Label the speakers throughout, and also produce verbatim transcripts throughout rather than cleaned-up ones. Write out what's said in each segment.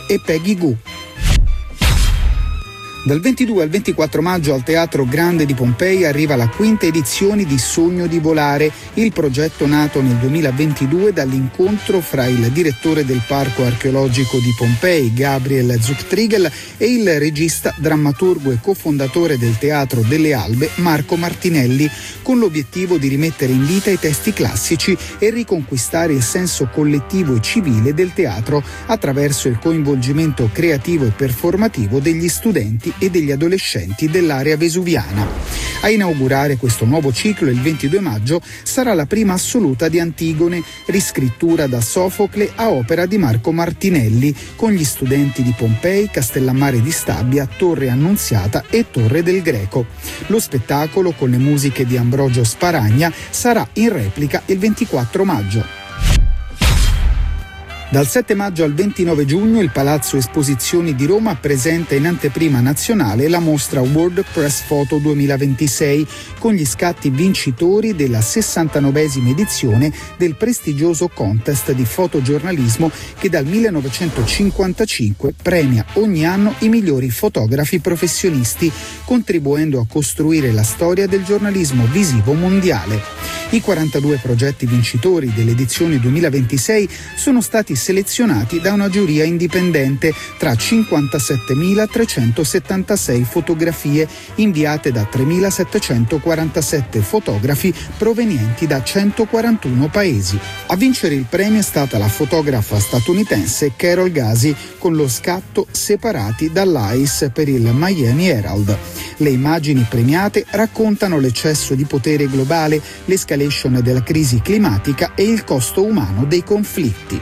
Speaker 1: e Peggy Gou. Dal ventidue al ventiquattro maggio al Teatro Grande di Pompei arriva la quinta edizione di Sogno di volare, il progetto nato nel duemilaventidue dall'incontro fra il direttore del Parco Archeologico di Pompei, Gabriel Zuchtriegel, e il regista, drammaturgo e cofondatore del Teatro delle Albe, Marco Martinelli, con l'obiettivo di rimettere in vita i testi classici e riconquistare il senso collettivo e civile del teatro attraverso il coinvolgimento creativo e performativo degli studenti e degli adolescenti dell'area vesuviana. A inaugurare questo nuovo ciclo il ventidue maggio sarà la prima assoluta di Antigone, riscrittura da Sofocle a opera di Marco Martinelli, con gli studenti di Pompei, Castellammare di Stabia, Torre Annunziata e Torre del Greco. Lo spettacolo, con le musiche di Ambrogio Sparagna, sarà in replica il ventiquattro maggio. Dal sette maggio al ventinove giugno il Palazzo Esposizioni di Roma presenta in anteprima nazionale la mostra World Press Photo duemilaventisei, con gli scatti vincitori della sessantanovesima edizione del prestigioso contest di fotogiornalismo che dal millenovecentocinquantacinque premia ogni anno i migliori fotografi professionisti, contribuendo a costruire la storia del giornalismo visivo mondiale. I quarantadue progetti vincitori dell'edizione duemilaventisei sono stati selezionati da una giuria indipendente tra cinquantasettemilatrecentosettantasei fotografie inviate da tremilasettecentoquarantasette fotografi provenienti da centoquarantuno paesi. A vincere il premio è stata la fotografa statunitense Carol Gasi con lo scatto Separati dall'I C E per il Miami Herald. Le immagini premiate raccontano l'eccesso di potere globale, l'escalation della crisi climatica e il costo umano dei conflitti.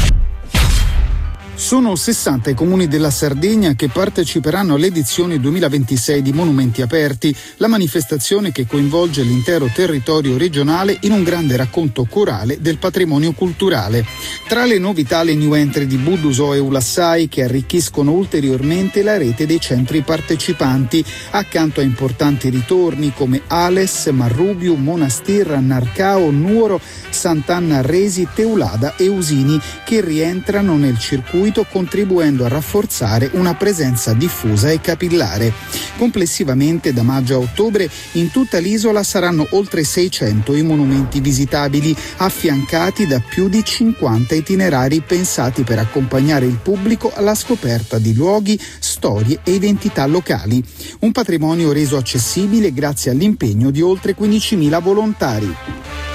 Speaker 1: Sono sessanta i comuni della Sardegna che parteciperanno all'edizione duemilaventisei di Monumenti Aperti, la manifestazione che coinvolge l'intero territorio regionale in un grande racconto corale del patrimonio culturale. Tra le novità le new entry di Buduso e Ulassai che arricchiscono ulteriormente la rete dei centri partecipanti, accanto a importanti ritorni come Ales, Marrubiu, Monastir, Narcao, Nuoro, Sant'Anna Resi, Teulada e Usini, che rientrano nel circuito contribuendo a rafforzare una presenza diffusa e capillare. Complessivamente da maggio a ottobre in tutta l'isola saranno oltre seicento i monumenti visitabili, affiancati da più di cinquanta itinerari pensati per accompagnare il pubblico alla scoperta di luoghi, storie e identità locali. Un patrimonio reso accessibile grazie all'impegno di oltre quindicimila volontari.